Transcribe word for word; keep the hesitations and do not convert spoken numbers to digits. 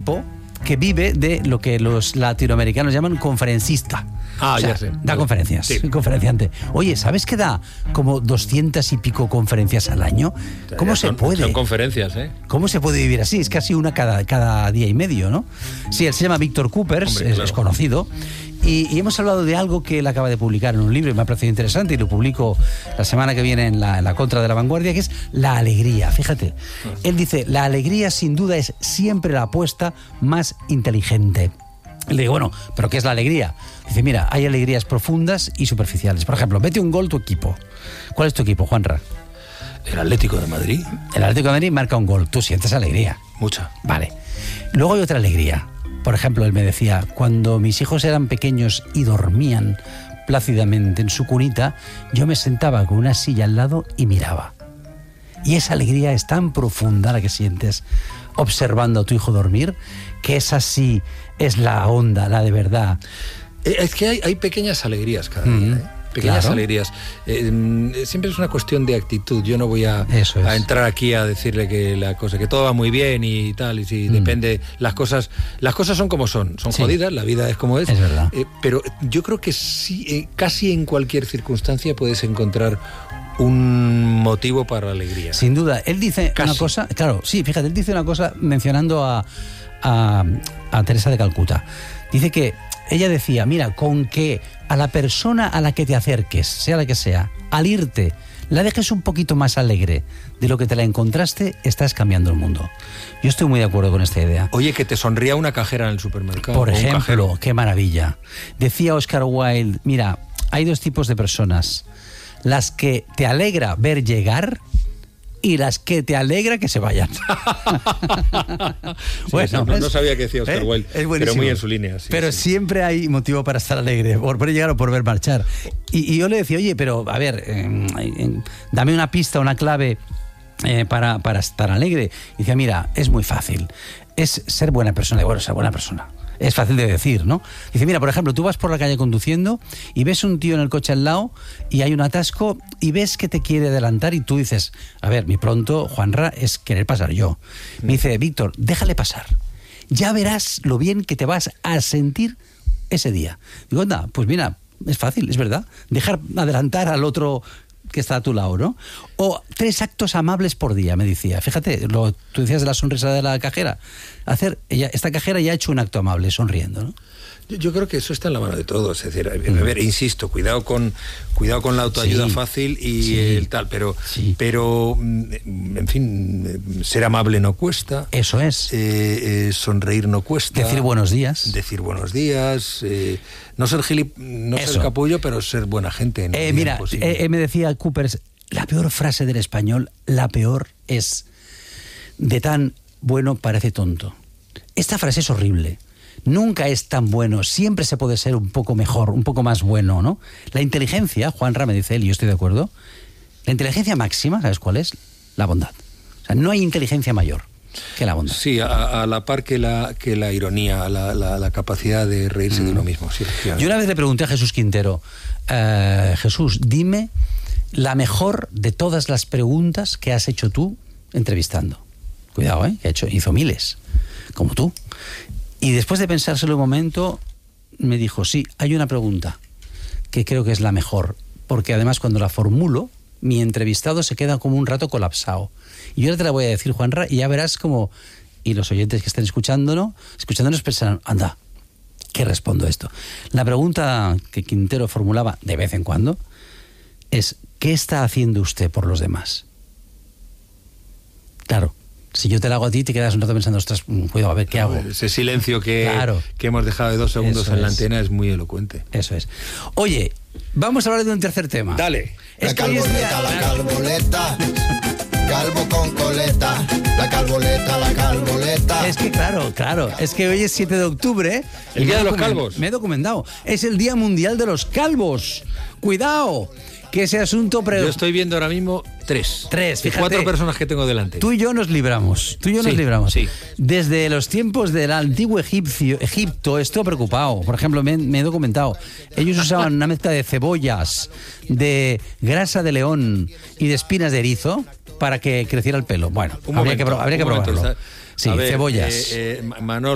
tipo que vive de lo que los latinoamericanos llaman conferencista. Ah, o sea, ya sé. Da conferencias, Sí. conferenciante. Oye, ¿sabes que da como doscientas y pico conferencias al año? ¿Cómo se son, puede? Son conferencias, ¿eh? ¿Cómo se puede vivir así? Es casi una cada, cada día y medio, ¿no? Sí, él se llama Víctor Coopers, Hombre, es, claro. es conocido. Y, y hemos hablado de algo que él acaba de publicar en un libro y me ha parecido interesante y lo publico la semana que viene en la, en la Contra de la Vanguardia, que es la alegría. Fíjate, él dice, la alegría sin duda es siempre la apuesta más inteligente. Le digo, bueno, ¿pero qué es la alegría? Dice, mira, hay alegrías profundas y superficiales. Por ejemplo, mete un gol tu equipo. ¿Cuál es tu equipo, Juanra? El Atlético de Madrid. El Atlético de Madrid marca un gol. Tú sientes alegría. Mucha. Vale. Luego hay otra alegría. Por ejemplo, él me decía, cuando mis hijos eran pequeños y dormían plácidamente en su cunita, yo me sentaba con una silla al lado y miraba. Y esa alegría es tan profunda la que sientes observando a tu hijo dormir, que esa sí es la onda, la de verdad. Eh, Es que hay, hay pequeñas alegrías cada día, Mm, ¿eh? Pequeñas claro. alegrías. Eh, siempre es una cuestión de actitud. Yo no voy a, Eso es. a entrar aquí a decirle que la cosa, que todo va muy bien y tal, y si Mm. depende, las cosas, las cosas son como son, son Sí. jodidas, la vida es como es. Es verdad. Eh, pero yo creo que sí, eh, casi en cualquier circunstancia puedes encontrar un motivo para la alegría. Sin duda. Él dice Casi. una cosa, claro, sí, fíjate, él dice una cosa mencionando a, a, a Teresa de Calcuta. Dice que ella decía, mira, con que a la persona a la que te acerques, sea la que sea, al irte, la dejes un poquito más alegre de lo que te la encontraste, estás cambiando el mundo. Yo estoy muy de acuerdo con esta idea. Oye, que te sonría una cajera en el supermercado. Por o un ejemplo, cajero. qué maravilla. Decía Oscar Wilde, mira, hay dos tipos de personas. Las que te alegra ver llegar y las que te alegra que se vayan. Sí, sí, no, no sabía que decía Oscar ¿eh? Wilde, Es buenísimo. pero muy en su línea. Sí, pero sí. siempre hay motivo para estar alegre, por ver llegar o por ver marchar. Y, y yo le decía, oye, pero a ver, eh, eh, dame una pista, una clave eh, para, para estar alegre. Y decía, mira, es muy fácil. Es ser buena persona. Y bueno, ser buena persona. Es fácil de decir, ¿no? Dice, mira, por ejemplo, tú vas por la calle conduciendo y ves un tío en el coche al lado y hay un atasco y ves que te quiere adelantar y tú dices, a ver, mi pronto, Juanra, es querer pasar yo. Me dice, Víctor, déjale pasar. Ya verás lo bien que te vas a sentir ese día. Digo, anda, pues mira, es fácil, es verdad. Dejar adelantar al otro que está a tu lado, ¿no? O tres actos amables por día, me decía. Fíjate, lo, tú decías de la sonrisa de la cajera. Hacer, ella, esta cajera ya ha hecho un acto amable, sonriendo, ¿no? Yo, yo creo que eso está en la mano de todos. Es decir, a ver, insisto, cuidado con cuidado con la autoayuda Sí, fácil y sí, el tal, pero, sí. pero en fin, ser amable no cuesta. Eso es. Eh, eh, sonreír no cuesta. Decir buenos días. Decir buenos días. Eh, no ser gilip, no Eso. ser capullo, pero ser buena gente. En Eh, mira, eh, eh, me decía Coopers, la peor frase del español, la peor es, de tan bueno parece tonto. Esta frase es horrible. Nunca es tan bueno, siempre se puede ser un poco mejor, un poco más bueno, ¿no? La inteligencia, Juanra me dice él, y yo estoy de acuerdo, la inteligencia máxima, ¿sabes cuál es? La bondad. O sea, no hay inteligencia mayor que la bondad. Sí, a, a la par que la, que la ironía, la, la, la capacidad de reírse mm. de uno mismo. Sí, yo una vez le pregunté a Jesús Quintero, eh, Jesús, dime la mejor de todas las preguntas que has hecho tú entrevistando. Cuidado, ¿eh? Que ha hecho, hizo miles, como tú. Y después de pensárselo un momento, me dijo, sí, hay una pregunta que creo que es la mejor, porque además cuando la formulo, mi entrevistado se queda como un rato colapsado. Y yo ahora te la voy a decir, Juanra, y ya verás como, y los oyentes que estén escuchándonos, escuchándonos pensarán, anda, ¿qué respondo a esto? La pregunta que Quintero formulaba de vez en cuando es, ¿qué está haciendo usted por los demás? Claro. Si yo te la hago a ti, te quedas un rato pensando, ostras, cuidado, a ver, ¿qué hago? Ese silencio que, claro. que hemos dejado de dos segundos Eso en la es. antena es muy elocuente. Eso es. Oye, vamos a hablar de un tercer tema. Dale. Es La que hoy es día- calboleta, la calboleta, calvo con coleta, la calboleta, la calboleta. Es que claro, claro, es que hoy es siete de octubre. El día Me he de los document- calvos. Me he documentado. Es el Día Mundial de los Calvos. Cuidado, que ese asunto... Pre- Yo estoy viendo ahora mismo tres. Tres, Y fíjate. cuatro personas que tengo delante. Tú y yo nos libramos. Tú y yo nos Sí, libramos. sí. Desde los tiempos del antiguo egipcio, Egipto, estoy preocupado. Por ejemplo, me, me he documentado. Ellos usaban una mezcla de cebollas, de grasa de león y de espinas de erizo para que creciera el pelo. Bueno, Un habría que, momento, pro- habría que un momento, probarlo. está- Sí, a ver, cebollas. eh, eh, Manolo.